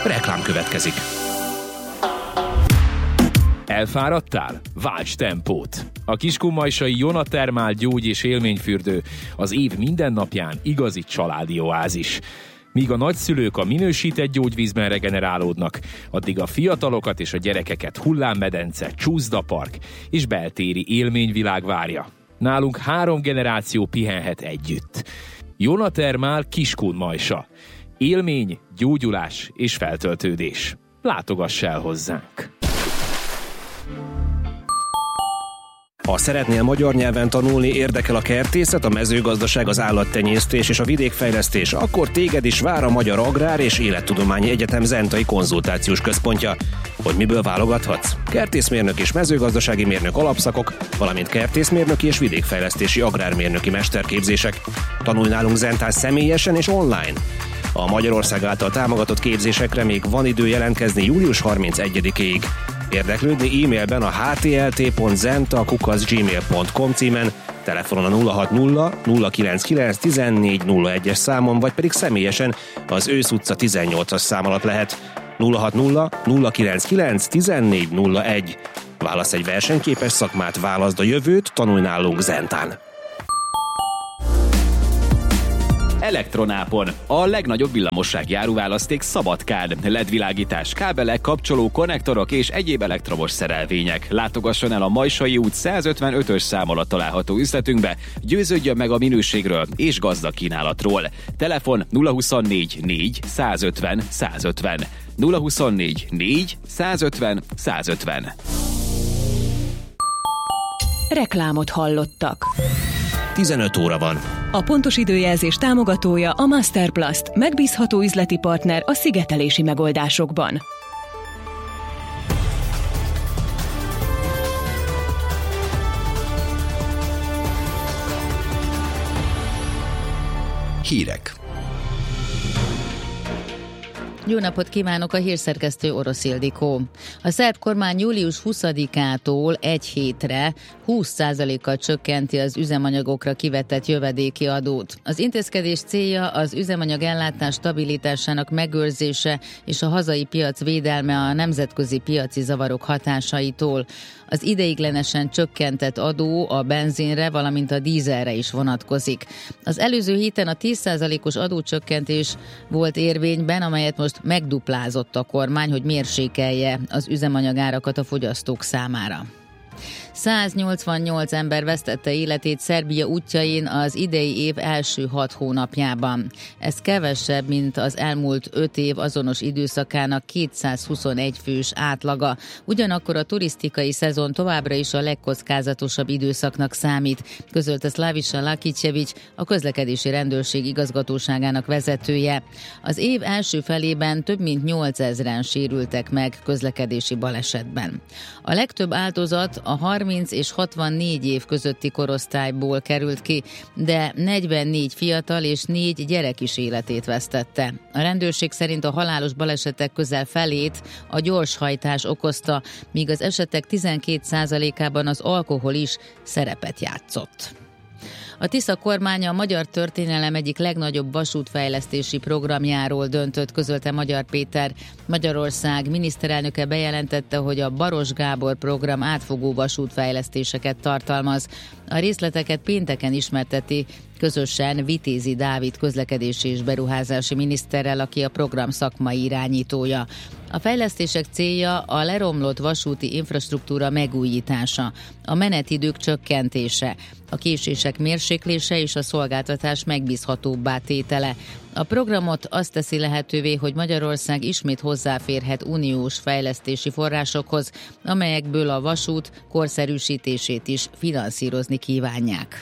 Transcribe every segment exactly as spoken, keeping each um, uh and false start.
Reklám következik. Elfáradtál? Válts tempót! A kiskunmajsai Jona Thermal gyógy- és élményfürdő az év minden napján igazi családi oázis. Míg a nagyszülők a minősített gyógyvízben regenerálódnak, addig a fiatalokat és a gyerekeket hullámmedence, csúszdapark és beltéri élményvilág várja. Nálunk három generáció pihenhet együtt. Jona Thermal Kiskunmajsa. Élmény, gyógyulás és feltöltődés. Látogass el hozzánk! Ha szeretnél magyar nyelven tanulni, érdekel a kertészet, a mezőgazdaság, az állattenyésztés és a vidékfejlesztés, akkor téged is vár a Magyar Agrár és Élettudományi Egyetem Zentai Konzultációs Központja. Hogy miből válogathatsz? Kertészmérnök és mezőgazdasági mérnök alapszakok, valamint kertészmérnöki és vidékfejlesztési agrármérnöki mesterképzések. Tanulj nálunk Zentán személyesen és online. A Magyarország által támogatott képzésekre még van idő jelentkezni július harmincegyedikéig. Érdeklődni e-mailben a h t l t pont zenta kukac gmail pont com címen, telefonon a nulla hat nulla nulla kilenc kilenc tizennégy nulla egyes számon, vagy pedig személyesen az Ősz utca tizennyolcas szám alatt lehet. nulla hat nulla nulla kilenc kilenc tizennégy nulla egy. Válasz egy versenyképes szakmát, válaszd a jövőt, tanulj nálunk Zentán. Elektronápon. A legnagyobb villamosságjáru választék Szabadkán. el é dé világítás, kábelek, kapcsoló, konnektorok és egyéb elektromos szerelvények. Látogasson el a Majsai út százötvenötös szám alatt található üzletünkbe, győződjön meg a minőségről és gazdag kínálatról. Telefon nulla huszonnégy négy százötven százötven. nulla huszonnégy négy százötven százötven. Reklámot hallottak. tizenöt óra van. A pontos időjelzés támogatója a Masterplast, megbízható üzleti partner a szigetelési megoldásokban. Hírek. Jó napot kívánok, a hírszerkesztő Orosz Ildikó. A szerb kormány július huszadikától egy hétre húsz százalékkal csökkenti az üzemanyagokra kivetett jövedéki adót. Az intézkedés célja az üzemanyag ellátás stabilitásának megőrzése és a hazai piac védelme a nemzetközi piaci zavarok hatásaitól. Az ideiglenesen csökkentett adó a benzinre, valamint a dízelre is vonatkozik. Az előző héten a tíz százalékos adócsökkentés volt érvényben, amelyet most megduplázott a kormány, hogy mérsékelje az üzemanyagárakat a fogyasztók számára. száznyolcvannyolc ember vesztette életét Szerbia útjain az idei év első hat hónapjában. Ez kevesebb, mint az elmúlt öt év azonos időszakának kétszázhuszonegy fős átlaga. Ugyanakkor a turisztikai szezon továbbra is a legkockázatosabb időszaknak számít, közölte Slaviša Lakićević, a közlekedési rendőrség igazgatóságának vezetője. Az év első felében több mint nyolcezren sérültek meg közlekedési balesetben. A legtöbb áldozat a harminc és hatvannégy év közötti korosztályból került ki, de negyvennégy fiatal és négy gyerek is életét vesztette. A rendőrség szerint a halálos balesetek közel felét a gyorshajtás okozta, míg az esetek tizenkét százalékában az alkohol is szerepet játszott. A Tisza kormánya a magyar történelem egyik legnagyobb vasútfejlesztési programjáról döntött, közölte Magyar Péter. Magyarország miniszterelnöke bejelentette, hogy a Baros Gábor program átfogó vasútfejlesztéseket tartalmaz. A részleteket pénteken ismerteti közösen Vitézi Dávid közlekedési és beruházási miniszterrel, aki a program szakmai irányítója. A fejlesztések célja a leromlott vasúti infrastruktúra megújítása, a menetidők csökkentése, a késések mérséklése és a szolgáltatás megbízhatóbbá tétele. A programot azt teszi lehetővé, hogy Magyarország ismét hozzáférhet uniós fejlesztési forrásokhoz, amelyekből a vasút korszerűsítését is finanszírozni kívánják.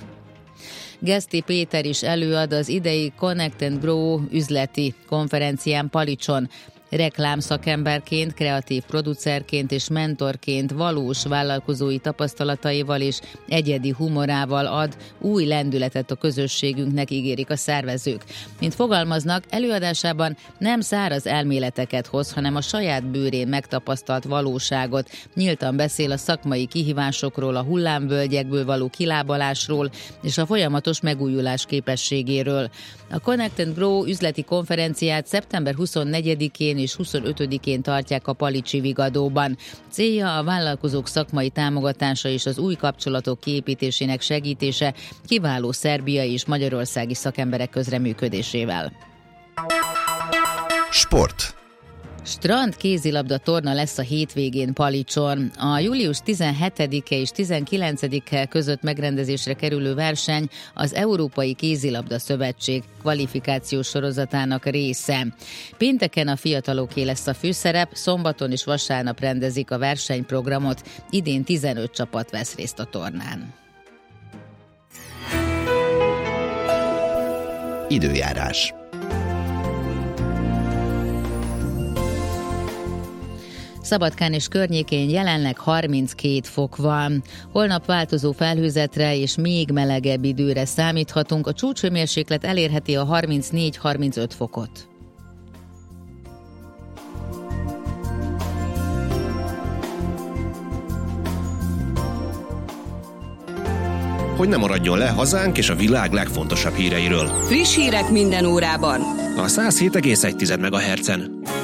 Geszti Péter is előad az idei Connect and Grow üzleti konferencián Palicson. Reklámszakemberként, kreatív producerként és mentorként valós vállalkozói tapasztalataival és egyedi humorával ad új lendületet a közösségünknek, ígérik a szervezők. Mint fogalmaznak, előadásában nem száraz elméleteket hoz, hanem a saját bőrén megtapasztalt valóságot. Nyíltan beszél a szakmai kihívásokról, a hullámvölgyekből való kilábalásról és a folyamatos megújulás képességéről. A Connect and Grow üzleti konferenciát szeptember huszonnegyedikén és és huszonötödikén tartják a Palicsi Vigadóban. Célja a vállalkozók szakmai támogatása és az új kapcsolatok kiépítésének segítése kiváló szerbiai és magyarországi szakemberek közreműködésével. Sport. Strand kézilabda torna lesz a hétvégén Palicson. A július tizenhetedike és tizenkilencedike között megrendezésre kerülő verseny az Európai Kézilabda Szövetség kvalifikációs sorozatának része. Pénteken a fiataloké lesz a főszerep, szombaton és vasárnap rendezik a versenyprogramot, idén tizenöt csapat vesz részt a tornán. Időjárás. Szabadkán és környékén jelenleg harminckét fok van. Holnap változó felhőzetre és még melegebb időre számíthatunk. A csúcshőmérséklet elérheti a harmincnégy-harmincöt fokot. Hogy ne maradjon le hazánk és a világ legfontosabb híreiről. Friss hírek minden órában. A száz hét egész egy megahertzen.